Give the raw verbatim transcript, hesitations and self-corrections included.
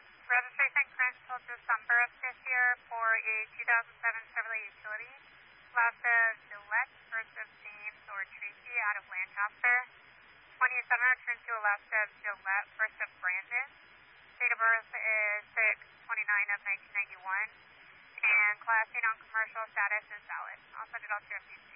Registration current till December of this year for a two thousand seven Chevrolet Utility. Last of Gillette, first of James or Tracy out of Lancaster. twenty-seven returned to a last of Gillette, first of Brandon. Date of birth is six twenty-nine of nineteen ninety-one. And class A non-commercial status is valid. I'll send it all to your